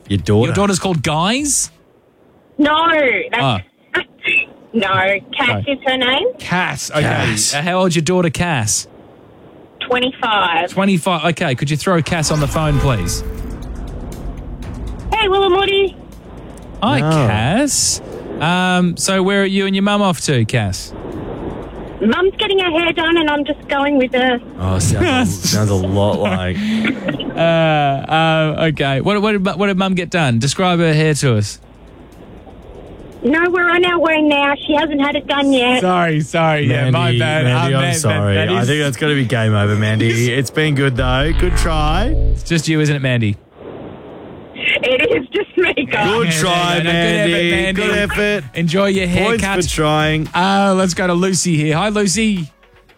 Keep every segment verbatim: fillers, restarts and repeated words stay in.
Your daughter? Your daughter's called Guys? No, that's, Oh. no. Cass Sorry. is her name. Cass. Okay. Cass. Uh, how old's your daughter, Cass? twenty-five. twenty-five. Okay, could you throw Cass on the phone, please? Hey, Will and Woody. Hi, No. Cass. Um, so where are you and your mum off to, Cass? Mum's getting her hair done, and I'm just going with her. Oh, sounds, sounds a lot like... Uh, uh, okay. What, what, did, what did mum get done? Describe her hair to us. No, we're on our way now. She hasn't had it done yet. Sorry, sorry. Mandy, Mandy, Uh, I'm man, sorry. that- that I is- think that's got to be game over, Mandy. It's been good, though. Good try. It's just you, isn't it, Mandy? It is just me, guys. Good Yeah, try, yeah, no, Mandy. Good effort, Mandy. Good effort. Enjoy your Points haircut. for trying. Uh, let's go to Lucy here. Hi, Lucy.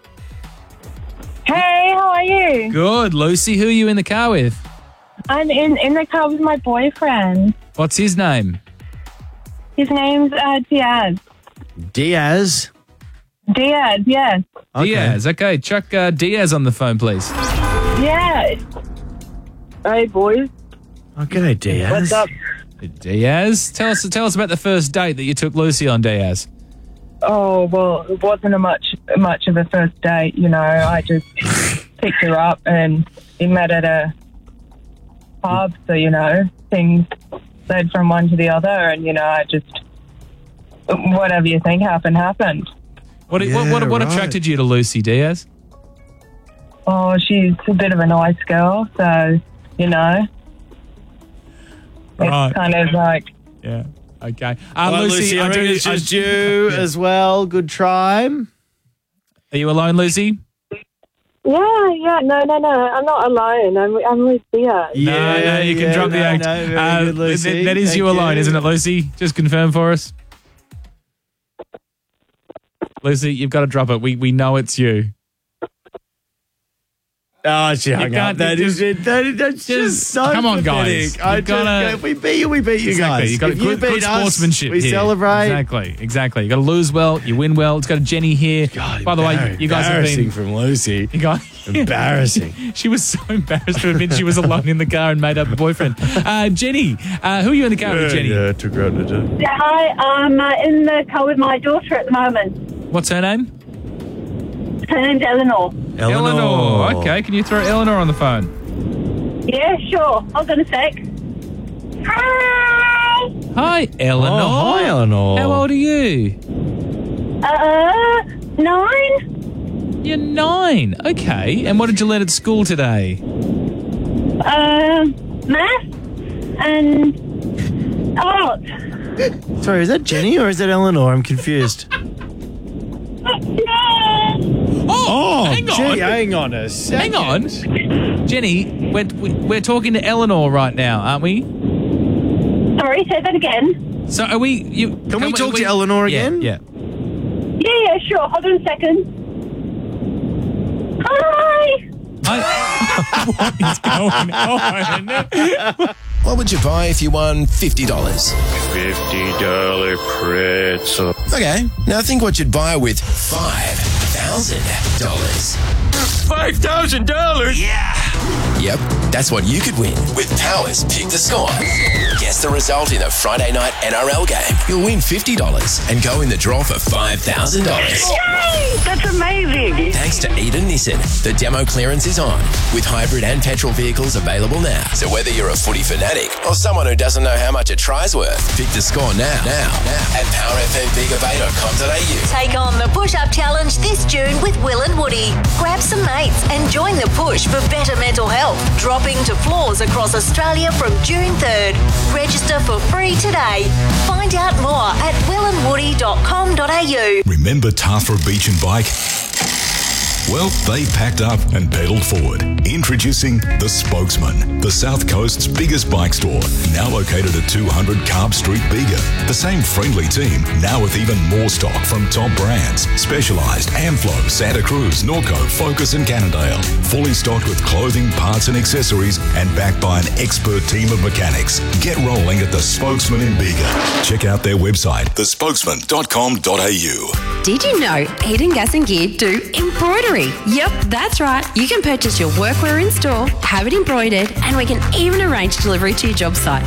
Hey, how are you? Good. Lucy, who are you in the car with? I'm in, in the car with my boyfriend. What's his name? His name's uh, Diaz. Diaz. Diaz, yes. Okay. Diaz. Okay, chuck uh, Diaz on the phone, please. Yeah. Hey, boys. Oh, g'day, Diaz. What's up? Diaz, tell us tell us about the first date that you took Lucy on, Diaz. Oh, well, it wasn't a much much of a first date, you know. I just picked her up and we met at a pub, so, you know, things led from one to the other and, you know, I just, whatever you think happened, happened. What what Yeah, what, what right. attracted you to Lucy, Diaz? Oh, she's a bit of a nice girl, so, you know, it's Right. kind of like, Yeah. Okay. Uh, All right, Lucy, Lucy, I I do, reckon it's I- just you as well. Good try. Are you alone, Lucy? yeah, yeah, no, no, no, I'm not alone. I'm, I'm with Diaz. no, no, you can yeah, drop the no, act. no, very Uh, good, Lucy. that- that is Thank you alone, isn't it, Lucy? Just confirm for us. Lucy, you've got to drop it. We we know it's you. Oh, she hung can't- up. That just- is that, that's just- just so come on, pathetic. guys. I You've just, gotta- if we beat you, we beat you Exactly. guys. You've got if a you good, beat good us, sportsmanship we here. celebrate. Exactly, exactly. You got to lose well, you win well. It's got a Jenny here. God, By the way, embar- you guys have embarrassing been. from Lucy. You guys, Embarrassing. she was so embarrassed to admit she was alone in the car and made up a boyfriend. Uh, Jenny, uh, who are you in the car with, Jenny? Yeah, took her out to Yeah, hi, I'm uh, in the car with my daughter at the moment. What's her name? Her name's Eleanor. Eleanor. Okay, can you throw Eleanor on the phone? Yeah, sure. Hold on a sec. Hi. Hi, Eleanor. Oh, hi, Eleanor. How old are you? Uh, nine. You're nine. Okay. And what did you learn at school today? Uh, math and art. Sorry, is that Jenny or is that Eleanor? I'm confused. Oh, hang on. Gee, hang on a second. Hang on. Jenny, we're, we're talking to Eleanor right now, aren't we? Sorry, say that again. So are we... You, Can we talk to Eleanor Yeah, again? Yeah. Yeah, yeah, sure. Hold on a second. Hi. I, what is going on? What would you buy if you won fifty dollars? fifty dollar pretzel. Okay, now think what you'd buy with five thousand dollars. five thousand dollars? Yeah! Yep, that's what you could win with Powers Pick the Score. Guess the result in a Friday night N R L game. You'll win fifty dollars and go in the draw for five thousand dollars. Yay! That's amazing. Thanks to Eden Nissan, the demo clearance is on, with hybrid and petrol vehicles available now. So whether you're a footy fanatic or someone who doesn't know how much a try's worth, pick the score now, now, now at power f m bega bay dot com dot a u. Take on the push-up challenge this June with Will and Woody. Grab some mates and join the push for better mental health. Dropping to floors across Australia from June third. Register for free today. Find out more at will and woody dot com dot a u. Remember Tathra Beach and Bike? Well, they packed up and pedalled forward. Introducing The Spokesman, the South Coast's biggest bike store, now located at two hundred Carb Street, Bega. The same friendly team, now with even more stock from top brands. Specialised, Amflow, Santa Cruz, Norco, Focus and Cannondale. Fully stocked with clothing, parts and accessories, and backed by an expert team of mechanics. Get rolling at The Spokesman in Bega. Check out their website, the spokesman dot com dot a u. Did you know Eden Gas and Gear do embroidery? Yep, that's right. You can purchase your workwear in store, have it embroidered, and we can even arrange delivery to your job site.